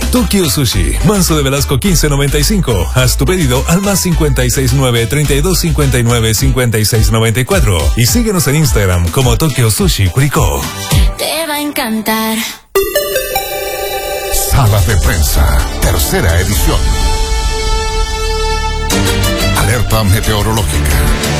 Tokyo Sushi, Manso de Velasco 1595. Haz tu pedido al más 569-3259-5694. Y síguenos en Instagram como Tokyo Sushi Curicó. Te va a encantar. Sala de prensa, tercera edición. Alerta meteorológica.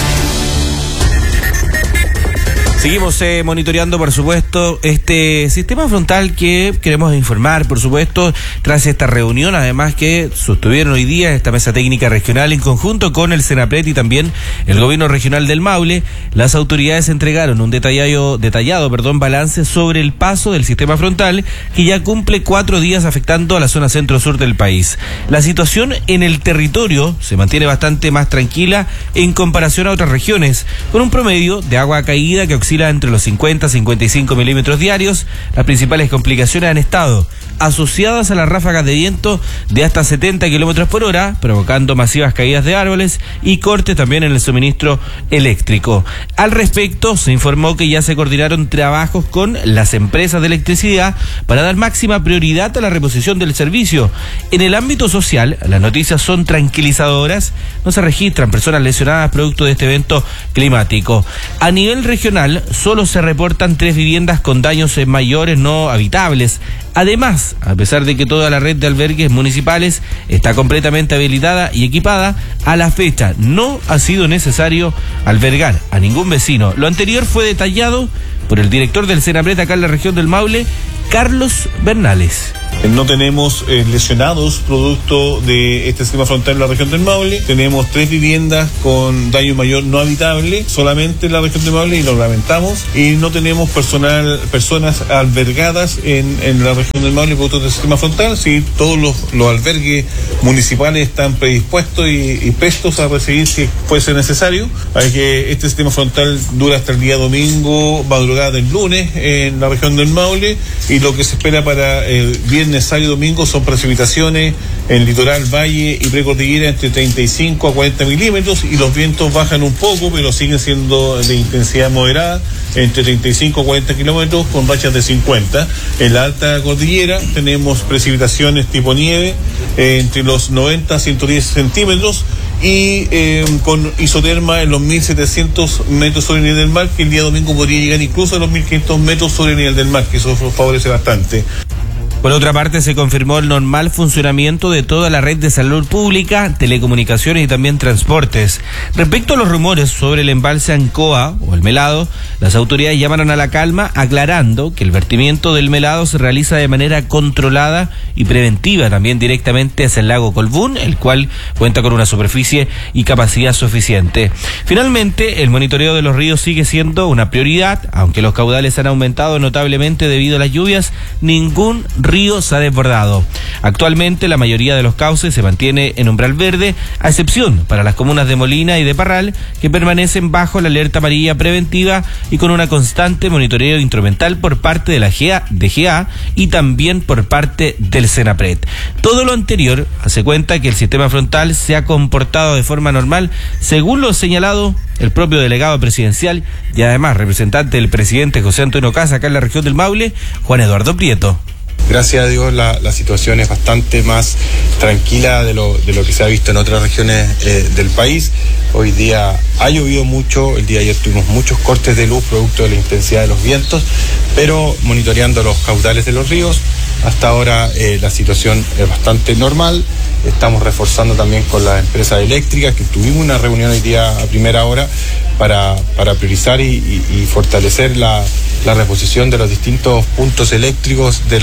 Seguimos monitoreando, por supuesto, este sistema frontal que queremos informar, por supuesto, tras esta reunión, además que sostuvieron hoy día esta mesa técnica regional en conjunto con el Senapred y también el gobierno regional del Maule. Las autoridades entregaron un detallado balance sobre el paso del sistema frontal que ya cumple 4 días afectando a la zona centro-sur del país. La situación en el territorio se mantiene bastante más tranquila en comparación a otras regiones, con un promedio de agua caída que oscila entre los 50 a 55 milímetros diarios. Las principales complicaciones han estado asociadas a las ráfagas de viento de hasta 70 kilómetros por hora, provocando masivas caídas de árboles y cortes también en el suministro eléctrico. Al respecto, se informó que ya se coordinaron trabajos con las empresas de electricidad para dar máxima prioridad a la reposición del servicio. En el ámbito social, las noticias son tranquilizadoras. No se registran personas lesionadas producto de este evento climático. A nivel regional, solo se reportan 3 viviendas con daños mayores no habitables. Además, a pesar de que toda la red de albergues municipales está completamente habilitada y equipada, a la fecha no ha sido necesario albergar a ningún vecino. Lo anterior fue detallado por el director del Senapred acá en la región del Maule, Carlos Bernales. No tenemos lesionados producto de este sistema frontal en la región del Maule. Tenemos 3 viviendas con daño mayor no habitable solamente en la región del Maule y lo lamentamos. Y no tenemos personas albergadas en la región del Maule producto del sistema frontal. Sí, todos los albergues municipales están predispuestos y prestos a recibir si fuese necesario. Hay que este sistema frontal dura hasta el día domingo, madrugada del lunes en la región del Maule, y lo que se espera para el viernes, sábado y domingo son precipitaciones en litoral, valle y precordillera entre 35 a 40 milímetros, y los vientos bajan un poco pero siguen siendo de intensidad moderada entre 35 a 40 kilómetros con rachas de 50. En la alta cordillera tenemos precipitaciones tipo nieve entre los 90 a 110 centímetros y con isoterma en los 1.700 metros sobre el nivel del mar, que el día domingo podría llegar incluso a los 1.500 metros sobre el nivel del mar, que eso favorece bastante. Por otra parte, se confirmó el normal funcionamiento de toda la red de salud pública, telecomunicaciones y también transportes. Respecto a los rumores sobre el embalse Ancoa o el Melado, las autoridades llamaron a la calma, aclarando que el vertimiento del Melado se realiza de manera controlada y preventiva también directamente hacia el lago Colbún, el cual cuenta con una superficie y capacidad suficiente. Finalmente, el monitoreo de los ríos sigue siendo una prioridad, aunque los caudales han aumentado notablemente debido a las lluvias. Ningún río se ha desbordado. Actualmente la mayoría de los cauces se mantiene en umbral verde, a excepción para las comunas de Molina y de Parral, que permanecen bajo la alerta amarilla preventiva y con una constante monitoreo instrumental por parte de la DGA y también por parte del Senapred. Todo lo anterior hace cuenta que el sistema frontal se ha comportado de forma normal, según lo señalado el propio delegado presidencial y además representante del presidente José Antonio Caz acá en la región del Maule, Juan Eduardo Prieto. Gracias a Dios la situación es bastante más tranquila de lo que se ha visto en otras regiones del país. Hoy día ha llovido mucho, el día de ayer tuvimos muchos cortes de luz producto de la intensidad de los vientos, pero monitoreando los caudales de los ríos, hasta ahora la situación es bastante normal. Estamos reforzando también con las empresas eléctricas, que tuvimos una reunión hoy día a primera hora para priorizar y fortalecer la reposición de los distintos puntos eléctricos de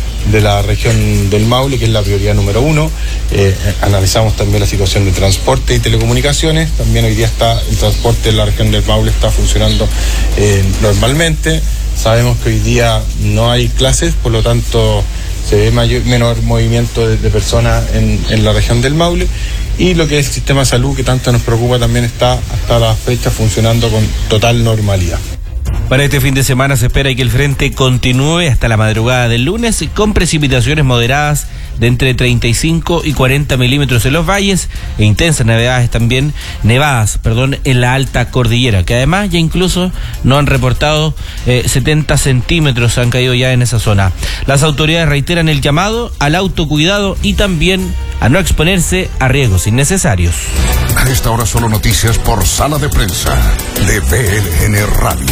la región del Maule, que es la prioridad número 1. Analizamos también la situación de transporte y telecomunicaciones. También hoy día el transporte en la región del Maule está funcionando normalmente. Sabemos que hoy día no hay clases, por lo tanto se ve menor movimiento de personas en la región del Maule, y lo que es el sistema de salud, que tanto nos preocupa, también está hasta la fecha funcionando con total normalidad. Para este fin de semana se espera que el frente continúe hasta la madrugada del lunes con precipitaciones moderadas de entre 35 y 40 milímetros en los valles e intensas nevadas en la alta cordillera, que además ya incluso no han reportado 70 centímetros han caído ya en esa zona. Las autoridades reiteran el llamado al autocuidado y también a no exponerse a riesgos innecesarios. A esta hora solo noticias por Sala de Prensa de BLN Radio.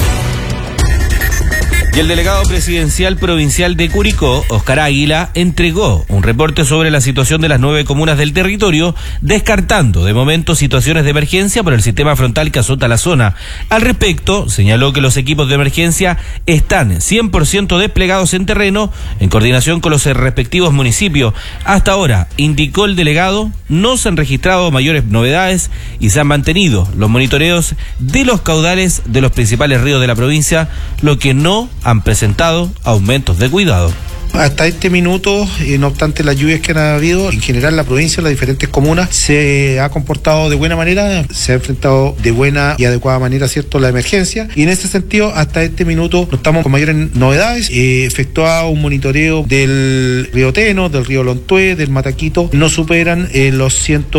Y el delegado presidencial provincial de Curicó, Óscar Águila, entregó un reporte sobre la situación de las 9 comunas del territorio, descartando de momento situaciones de emergencia por el sistema frontal que azota la zona. Al respecto, señaló que los equipos de emergencia están 100% desplegados en terreno, en coordinación con los respectivos municipios. Hasta ahora, indicó el delegado, no se han registrado mayores novedades y se han mantenido los monitoreos de los caudales de los principales ríos de la provincia, lo que no han presentado aumentos de cuidado. Hasta este minuto, no obstante las lluvias que han habido, en general la provincia, las diferentes comunas, se ha comportado de buena manera, se ha enfrentado de buena y adecuada manera, ¿cierto?, la emergencia. Y en ese sentido, hasta este minuto, no estamos con mayores novedades. Efectuado un monitoreo del río Teno, del río Lontué, del Mataquito, no superan los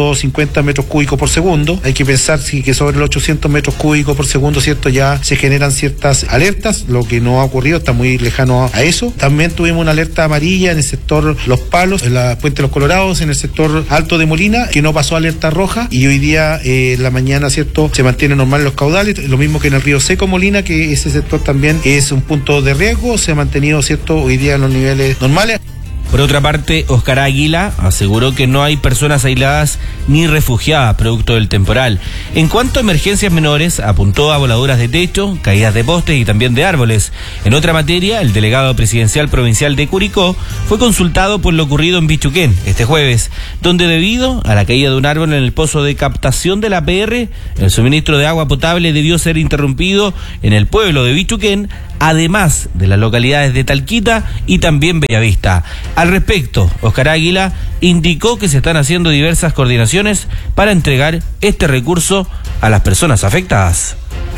150 metros cúbicos por segundo. Hay que pensar que sobre los 800 metros cúbicos por segundo, ¿cierto?, ya se generan ciertas alertas, lo que no ha ocurrido, está muy lejano a eso. También tuvimos una alerta amarilla en el sector Los Palos, en la Puente de los Colorados, en el sector Alto de Molina, que no pasó a alerta roja, y hoy día en la mañana, ¿cierto?, se mantienen normales los caudales, lo mismo que en el río Seco Molina, que ese sector también es un punto de riesgo, se ha mantenido, ¿cierto?, hoy día en los niveles normales. Por otra parte, Óscar Águila aseguró que no hay personas aisladas ni refugiadas producto del temporal. En cuanto a emergencias menores, apuntó a voladuras de techo, caídas de postes y también de árboles. En otra materia, el delegado presidencial provincial de Curicó fue consultado por lo ocurrido en Bichuquén este jueves, donde debido a la caída de un árbol en el pozo de captación de la PR, el suministro de agua potable debió ser interrumpido en el pueblo de Bichuquén, además de las localidades de Talquita y también Bellavista. Al respecto, Óscar Águila indicó que se están haciendo diversas coordinaciones para entregar este recurso a las personas afectadas.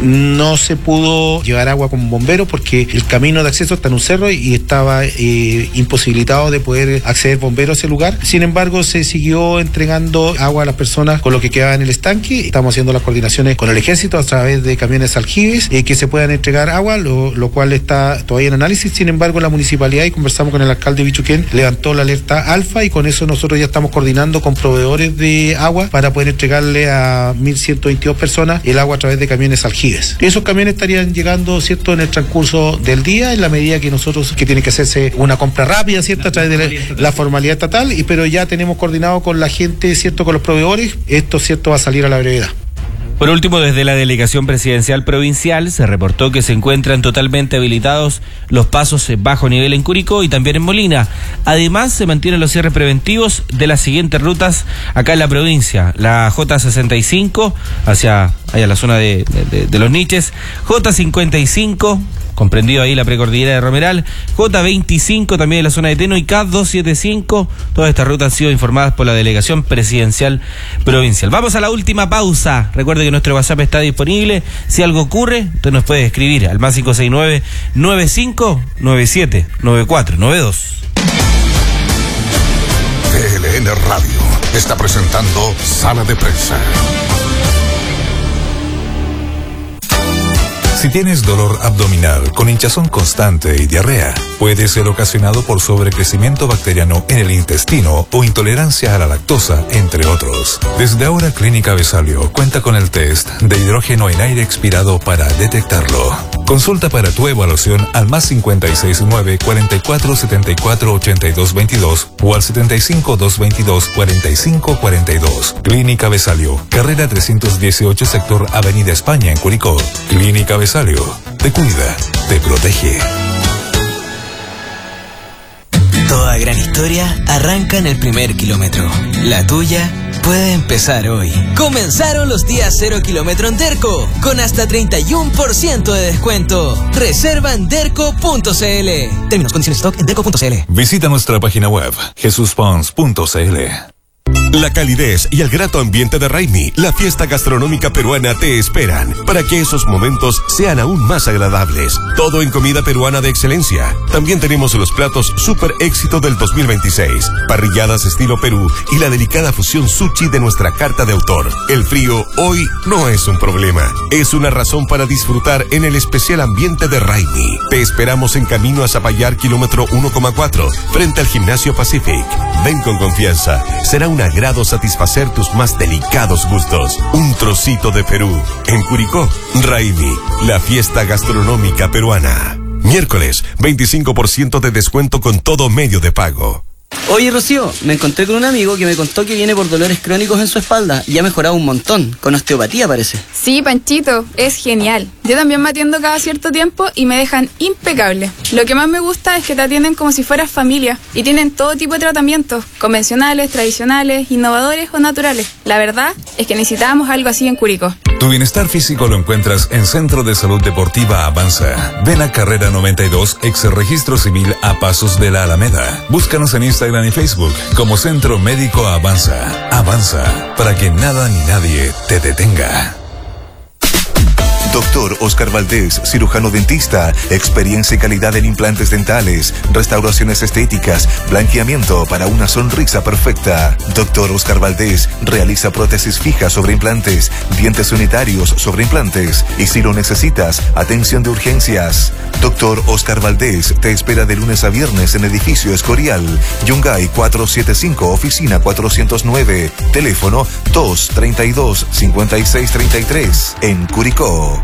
No se pudo llevar agua con bomberos porque el camino de acceso está en un cerro y estaba imposibilitado de poder acceder bomberos a ese lugar. Sin embargo, se siguió entregando agua a las personas con lo que quedaba en el estanque. Estamos haciendo las coordinaciones con el ejército a través de camiones aljibes que se puedan entregar agua, lo cual está todavía en análisis. Sin embargo, la municipalidad, y conversamos con el alcalde de Bichuquén, levantó la alerta alfa y con eso nosotros ya estamos coordinando con proveedores de agua para poder entregarle a 1.122 personas el agua a través de camiones aljibes. Esos camiones estarían llegando, ¿cierto?, en el transcurso del día, en la medida que que tiene que hacerse una compra rápida, ¿cierto?, a través de la formalidad estatal, pero ya tenemos coordinado con la gente, ¿cierto?, con los proveedores, esto, ¿cierto?, va a salir a la brevedad. Por último, desde la Delegación Presidencial Provincial se reportó que se encuentran totalmente habilitados los pasos bajo nivel en Curicó y también en Molina. Además, se mantienen los cierres preventivos de las siguientes rutas acá en la provincia. La J65 hacia la zona de los niches, J55, comprendido ahí la precordillera de Romeral, J25 también en la zona de Teno y K275. Todas estas rutas han sido informadas por la Delegación Presidencial Provincial. Vamos a la última pausa. Recuerde que nuestro WhatsApp está disponible. Si algo ocurre, usted nos puede escribir al más 569-9597-9492. BLN Radio está presentando Sala de Prensa. Si tienes dolor abdominal con hinchazón constante y diarrea, puede ser ocasionado por sobrecrecimiento bacteriano en el intestino o intolerancia a la lactosa, entre otros. Desde ahora, Clínica Besalio cuenta con el test de hidrógeno en aire expirado para detectarlo. Consulta para tu evaluación al más 569-4474-8222 o al 75-222-4542. Clínica Besalio, carrera 318, sector Avenida España en Curicó. Clínica Besalio, te cuida, te protege. Toda gran historia arranca en el primer kilómetro. La tuya puede empezar hoy. Comenzaron los días 0 kilómetro en Derco, con hasta 31% de descuento. Reserva en derco.cl. Términos, condiciones, stock en derco.cl. Visita nuestra página web, jesuspons.cl. La calidez y el grato ambiente de Raimi, la fiesta gastronómica peruana, te esperan para que esos momentos sean aún más agradables. Todo en comida peruana de excelencia. También tenemos los platos super éxito del 2026, parrilladas estilo Perú y la delicada fusión sushi de nuestra carta de autor. El frío hoy no es un problema, es una razón para disfrutar en el especial ambiente de Raimi. Te esperamos en camino a Zapallar, kilómetro 1,4, frente al Gimnasio Pacific. Ven con confianza, será un agrado satisfacer tus más delicados gustos. Un trocito de Perú. En Curicó, Raimi, la fiesta gastronómica peruana. Miércoles, 25% de descuento con todo medio de pago. Oye, Rocío, me encontré con un amigo que me contó que viene por dolores crónicos en su espalda y ha mejorado un montón, con osteopatía parece. Sí, Panchito, es genial. Yo también me atiendo cada cierto tiempo y me dejan impecable. Lo que más me gusta es que te atienden como si fueras familia y tienen todo tipo de tratamientos, convencionales, tradicionales, innovadores o naturales. La verdad es que necesitábamos algo así en Curicó. Tu bienestar físico lo encuentras en Centro de Salud Deportiva Avanza. Ven a Carrera 92, ex Registro Civil a pasos de la Alameda. Búscanos en Instagram y Facebook como Centro Médico Avanza. Avanza, para que nada ni nadie te detenga. Doctor Oscar Valdés, cirujano dentista, experiencia y calidad en implantes dentales, restauraciones estéticas, blanqueamiento para una sonrisa perfecta. Doctor Oscar Valdés realiza prótesis fijas sobre implantes, dientes unitarios sobre implantes y si lo necesitas, atención de urgencias. Doctor Oscar Valdés te espera de lunes a viernes en edificio Escorial, Yungay 475, oficina 409, teléfono 232-5633, en Curicó.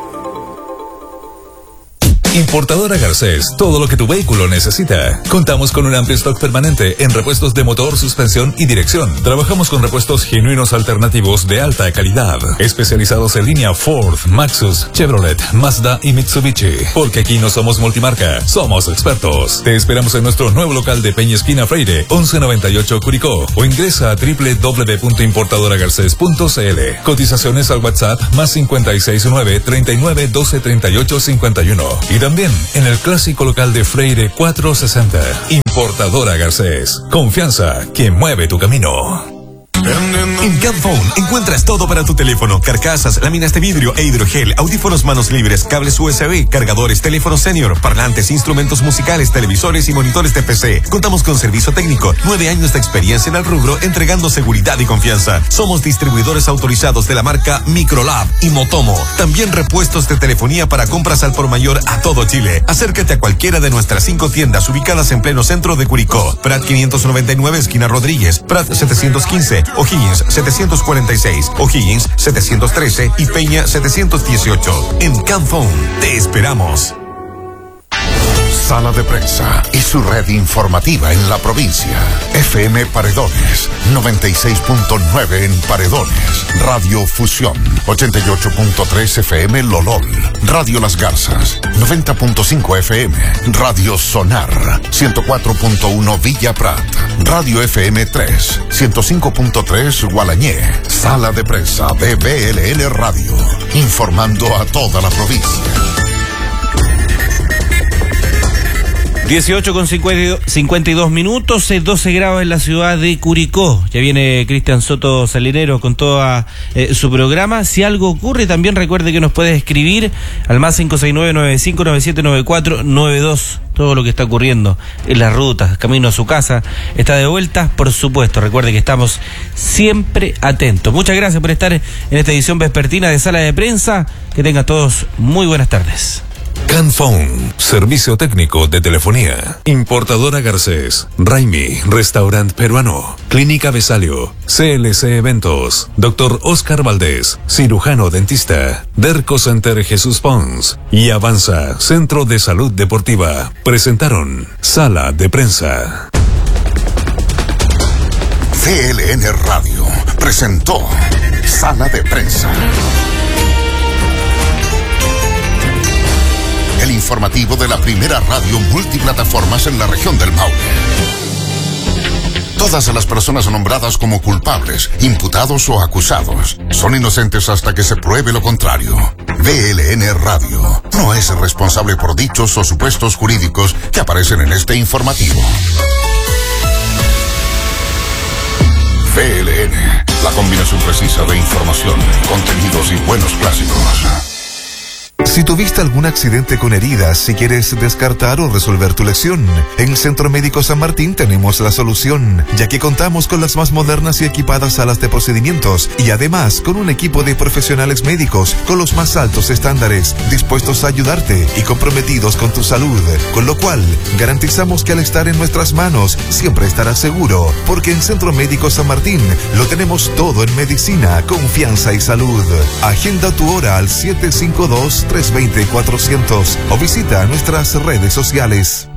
Importadora Garcés, todo lo que tu vehículo necesita. Contamos con un amplio stock permanente en repuestos de motor, suspensión y dirección. Trabajamos con repuestos genuinos alternativos de alta calidad, especializados en línea Ford, Maxus, Chevrolet, Mazda y Mitsubishi. Porque aquí no somos multimarca, somos expertos. Te esperamos en nuestro nuevo local de Peña Esquina Freire, 1198 Curicó, o ingresa a www.importadoragarces.cl. Cotizaciones al WhatsApp más 569 39 12 38 51. Y también en el clásico local de Freire 460. Importadora Garcés. Confianza que mueve tu camino. En Camphone encuentras todo para tu teléfono: carcasas, láminas de vidrio e hidrogel, audífonos manos libres, cables USB, cargadores, teléfono senior, parlantes, instrumentos musicales, televisores y monitores de PC. Contamos con servicio técnico, 9 años de experiencia en el rubro, entregando seguridad y confianza. Somos distribuidores autorizados de la marca Microlab y Motomo. También repuestos de telefonía para compras al por mayor a todo Chile. Acércate a cualquiera de nuestras 5 tiendas ubicadas en pleno centro de Curicó: Prat 599, esquina Rodríguez, Prat 715, O'Higgins 746, O'Higgins 713 y Peña 718. En Camphone te esperamos. Sala de Prensa y su red informativa en la provincia. FM Paredones, 96.9 en Paredones. Radio Fusión, 88.3 FM Lolol. Radio Las Garzas, 90.5 FM. Radio Sonar, 104.1 Villa Prat. Radio FM 3, 105.3 Gualañé. Sala de Prensa de BLN Radio, informando a toda la provincia. 18 con 52 minutos, 12 grados en la ciudad de Curicó. Ya viene Cristian Soto Salinero con todo su programa. Si algo ocurre, también recuerde que nos puede escribir al más 569-9597-9492. Todo lo que está ocurriendo en las rutas, camino a su casa, está de vuelta, por supuesto. Recuerde que estamos siempre atentos. Muchas gracias por estar en esta edición vespertina de Sala de Prensa. Que tengan todos muy buenas tardes. Camphone, servicio técnico de telefonía. Importadora Garcés, Raimi, restaurante peruano. Clínica Besalio, CLC Eventos. Doctor Oscar Valdés, cirujano dentista. Derco Center Jesús Pons y Avanza, Centro de Salud Deportiva. Presentaron Sala de Prensa. CLN Radio presentó Sala de Prensa. El informativo de la primera radio multiplataformas en la región del Maule. Todas las personas nombradas como culpables, imputados o acusados son inocentes hasta que se pruebe lo contrario. BLN Radio no es responsable por dichos o supuestos jurídicos que aparecen en este informativo. BLN información, contenidos y buenos clásicos. Si tuviste algún accidente con heridas y quieres descartar o resolver tu lesión, en Centro Médico San Martín tenemos la solución, ya que contamos con las más modernas y equipadas salas de procedimientos y además con un equipo de profesionales médicos con los más altos estándares, dispuestos a ayudarte y comprometidos con tu salud, con lo cual garantizamos que al estar en nuestras manos siempre estarás seguro, porque en Centro Médico San Martín lo tenemos todo en medicina, confianza y salud. Agenda tu hora al 752-320-400 o visita nuestras redes sociales.